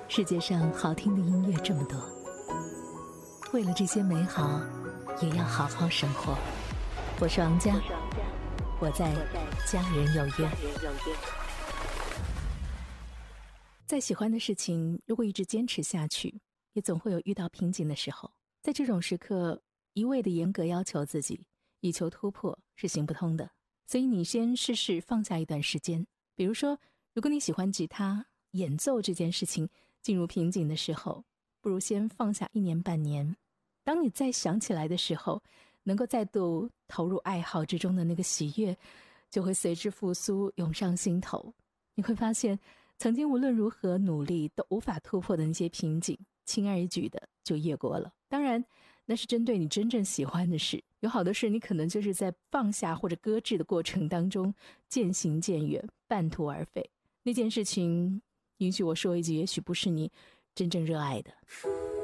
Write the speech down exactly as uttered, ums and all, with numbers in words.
世界上好听的音乐这么多，为了这些美好，也要好好生活。我是王佳，我在家人有约。再喜欢的事情，如果一直坚持下去，也总会有遇到瓶颈的时候。在这种时刻，一味的严格要求自己，以求突破是行不通的。所以你先试试放下一段时间。比如说，如果你喜欢吉他演奏这件事情进入瓶颈的时候，不如先放下一年半年。当你再想起来的时候，能够再度投入爱好之中的那个喜悦，就会随之复苏涌上心头。你会发现，曾经无论如何努力都无法突破的那些瓶颈，轻而易举的就越过了。当然，那是针对你真正喜欢的事。有好多事，你可能就是在放下或者搁置的过程当中渐行渐远，半途而废。那件事情，允许我说一句，也许不是你真正热爱的。